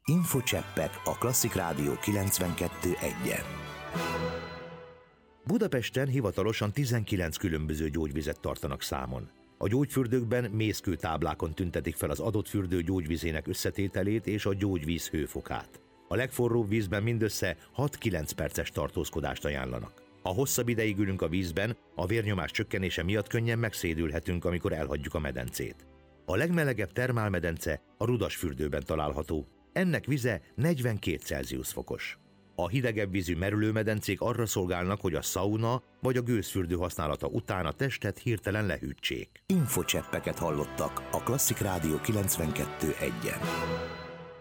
Infocseppek a Klasszik Rádió 92.1-en. Budapesten hivatalosan 19 különböző gyógyvizet tartanak számon. A gyógyfürdőkben mészkőtáblákon tüntetik fel az adott fürdő gyógyvizének összetételét és a gyógyvíz hőfokát. A legforróbb vízben mindössze 6-9 perces tartózkodást ajánlanak. Ha hosszabb ideig ülünk a vízben, a vérnyomás csökkenése miatt könnyen megszédülhetünk, amikor elhagyjuk a medencét. A legmelegebb termálmedence a Rudasfürdőben található. Ennek vize 42 Celsius fokos. A hidegebb vízű merülőmedencék arra szolgálnak, hogy a szauna vagy a gőzfürdő használata után a testet hirtelen lehűtsék. Infocseppeket hallottak a Klasszik Rádió 92.1-en.